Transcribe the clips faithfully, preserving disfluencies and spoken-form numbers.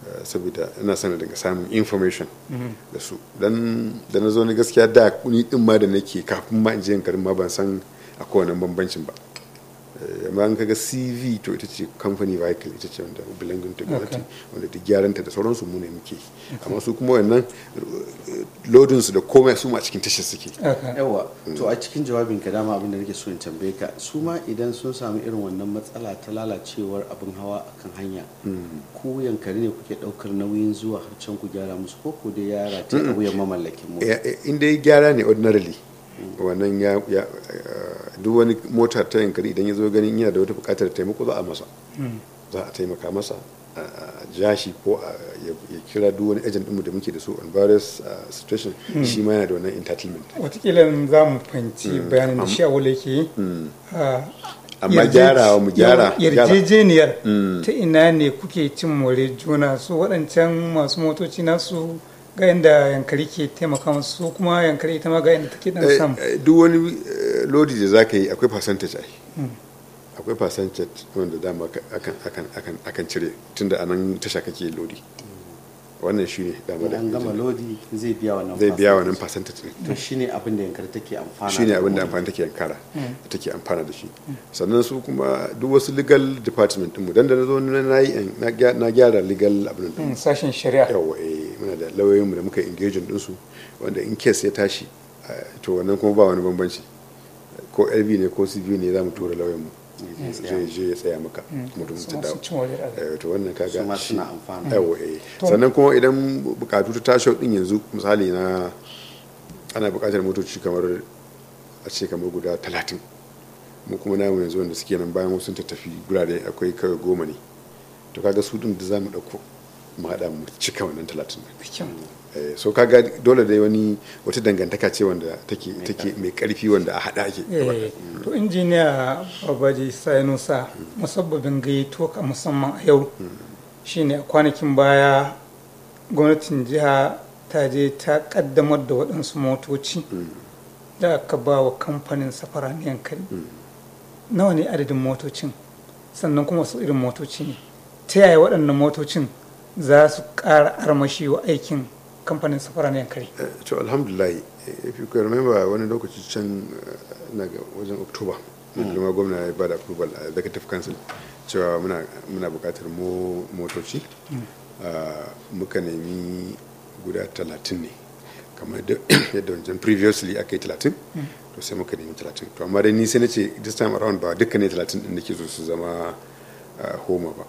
saboda ina son daga samun information da su dan da na zo ni gaskiya da ni din ma da nake kafin ma in je Yankari ma ban san akwai wannan bambancin ba. Amma an kaga C V to ita ce company vehicle, ita ce wanda belonging to gwamnati wanda duk gyaranta da sauransu mu ne muke, amma su kuma wannan lodin su da komai su ma cikin tashar suke. Yawa to a cikin jawabin ka dama abin da nake so in tambaye ka, su ma idan sun samu irin wannan matsala ta lalacewar abin hawa akan hanya, ku Yankari ne kuke daukar nauyin zuwa har can ku gyara musu, ko ko dai yara ta wuyan mamallakin mota? In dai gyara ne ordinarily wannan ya duk wani mota ta Yankari idan ya zo ganin yana da wata bukatar taimako za a masa, za a taimaka masa a jashi ko ya kira duk wani agent ɗinmu da muke da su on various situation, shi ma yana da wannan entitlement. Watakila za mu fahimci bayanin da shi a wale ke yi, amma gyarawa mu gyara yarjejeniyar ta ina ne kuke cin more juna, su waɗancan masu motoci nasu ga yadda Yankari ke taimaka masu, kuma Yankari ita ma ga yadda take dan samu? Duk wani lodi da za ka yi akwai percentage ai, akwai percentage wanda dama akan akan akan akan cire tunda anan tasha kake lodi. Wannan shine dama da an gama lodi zai biya wannan zai biya wannan percentage din. To shine abin da Yankari take amfana, shine abin da amfani take Yankara take amfana da shi. Sannan su kuma duk wasu legal department din mu dan da nazo na yi na gyara legal abin din sashen shari'a. Yawa eh muna da lauyoyin mu da muka engage din su, wanda in case ya tashi to wannan kuma ba wani bambanci, ko L B ne ko C V ne za mu tura lauyan mu zai je ya tsaya maka mutum ta dawo. To wannan kaga shi suna amfana. Yawa eh sannan kuma idan bukatu ta tashi din yanzu misali na ana bukatar motoci kamar a ce kamar guda talatin, mu kuma namu yanzu wanda suke nan bayan wasu tattafi gurare akwai kawai goma ne, to kaga su din da za mu dauko mu haɗa mu cika wannan talatin. So kaga dole dai wani wata dangantaka ce wanda take take mai karfi wanda a haɗa ake. To injiniya Babaji Sanusa, musabbabin gayyato ka musamman a yau shine a kwanakin baya gwamnatin jiha ta je ta kaddamar da waɗansu motoci da aka ba wa kamfanin safara na Yankari. Nawa ne adadin motocin, sannan kuma su irin motoci ne, ta yaya waɗannan motocin za su ƙara armashi wa aikin kamfanin safara na Yankari? To alhamdulillah, if you can remember wani lokaci can na wajen Oktoba kuma gwamna ya bada approval a executive council cewa muna muna buƙatar motoci, muka nemi guda talatin ne kamar yadda wancan previously aka yi talatin, to sai muka nemi talatin. To amma dai ni sai na ce this time around ba dukkan ne talatin din da ke so su zama homa ba,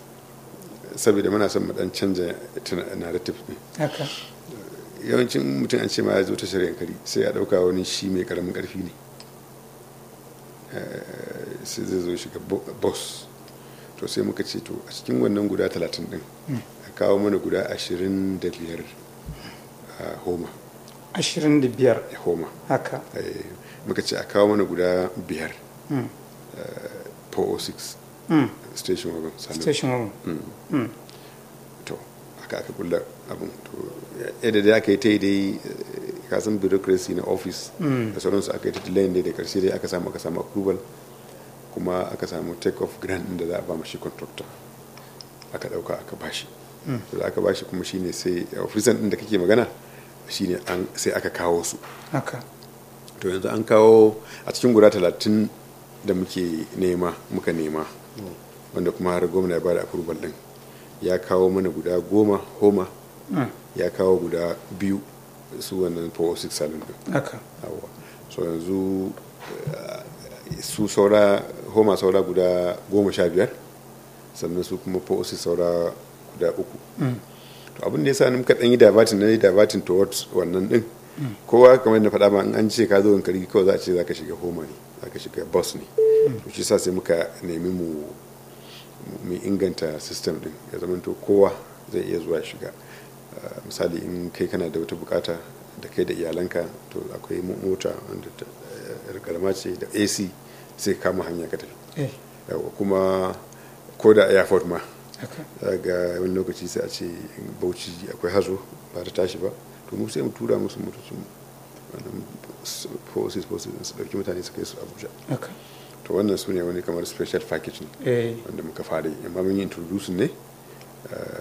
saboda muna son mu dan canja narrative ne. Yawancin mutum an ce ma ya zo tashar Yankari sai ya dauka wani shi mai karamin karfi ne, sai zai zo shiga bus. To sai muka ce to a cikin wannan guda talatin din a kawo mana guda ashirin da biyar homa. ashirin da biyar homa haka. Muka ce a kawo mana guda biyar four oh six station wagon. Station wagon. To aka aka kulla abin, to yadda da aka yi ta yi dai kasan bureaucracy na office da sauransu, aka yi ta delayin dai da karshe dai aka samu aka samu approval, kuma aka samu take off grant din da za a ba mashi contractor, aka dauka aka bashi. Da aka bashi kuma shine sai officer din da kake magana shine an sai aka kawo su haka. To yanzu an kawo a cikin guda talatin da muke nema muka nema, wanda kuma har gwamna ya bada approval din, ya kawo mana guda goma homa, ya kawo guda biyu su wannan four oh six salon din haka. So yanzu su saura homa saura guda goma sha biyar, sannan su kuma four oh six saura guda uku. To abin da yasa ni muka dan yi dabatin na yi dabatin towards wannan din, kowa kamar na faɗa ma an ce ka zo Yankari kawai za a ce za ka shiga homa ne, za ka shiga bus ne. To shi sa sai muka nemi mu mu inganta system din ya zama to kowa zai iya zuwa shiga. Misali in kai kana da wata bukata da kai da iyalanka, to akwai mota wanda karama ce da A C sai kama hanya ka tafi. Kuma ko da airport ma ga wani lokaci sai a ce Bauchi akwai hazo ba ta tashi ba, to mu sai mu tura musu motocin wannan forces forces su dauki mutane su kai su Abuja. To wannan su ne wani kamar special package ne wanda muka fara yi, amma mun yi introduce ne